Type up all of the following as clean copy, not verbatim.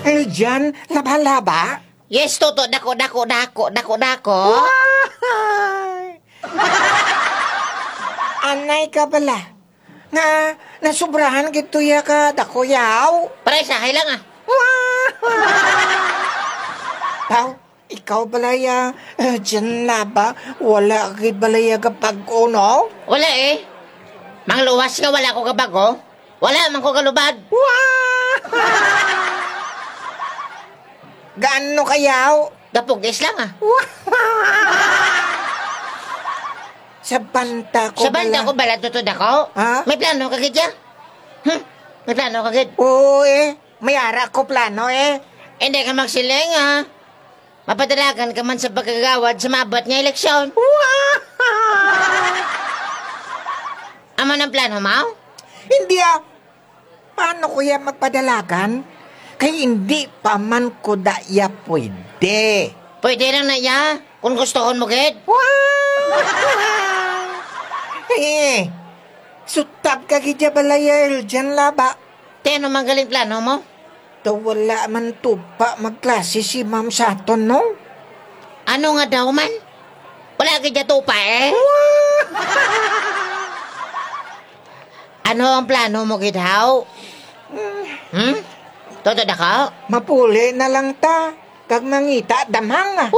Eljan, laba-laba? Yes, Toto, dako. Why? Anay ka bala. Nasubrahan gito ya ka dako yaw. Para isahay lang ah. Pao, ikaw balaya, dyan laba, wala agad balaya kapag uno? Wala eh. Mangluwas nga wala ko kabago. Wala man ko kalubad. Gaano kayaw? Gapugis lang ah. Sa banta ko Sa banda ko bala tutod ako? Ha? May plano kagid ya? May plano kagid? Oo may ara ko plano Hindi ka magsiling ha? Mapadalagan ka man sa pagkagawad sa mabat nga eleksyon. Ama ng plano mo? Hindi Paano ko yan magpadalagan? Kaya hindi pa man ko daya pwede. Pwede lang na ya, kung gusto ko mo gid. Sutap ka gidya balaya dyan laba. Teno magaling plano mo? Wala man tupa magklase si Ma'am Saton, no? Ano nga daw man? Wala ka dyan tupa eh. Ano ang plano mo gidaw? Toto da ka? Mapuli na lang ta. Kag mangita, damang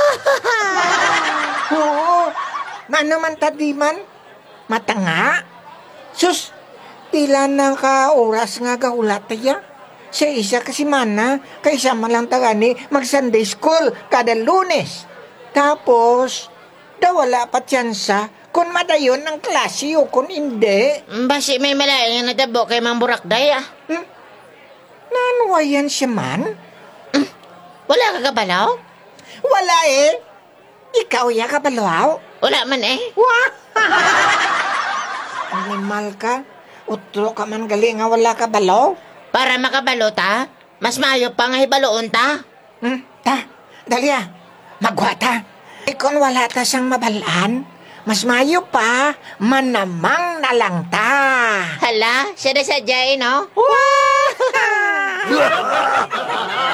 Oo. Mano man ta di man? Matanga? Sus, tila na ka oras nga gahulat ya. Sa isa kasi mana, kaysa man lang tagani mag-Sunday school kada Lunes. Tapos, wala pa tsansa kung madayon ang klase o kung hindi. Basi may malayan na natabo kay Mang Burakday ah. Nanuwayan siya man? Wala ka kabalaw? Wala Ikaw ya kabalaw? Wala man eh. Animal ka? Utro ka man gali nga wala kabalaw? Para makabalo ta, mas maayo pa nga hibaloon ta. Dalia, magwata. Kung wala ta siyang mabalaan, mas mayo pa, manamang na lang ta. Hala, siya na sadya eh, no?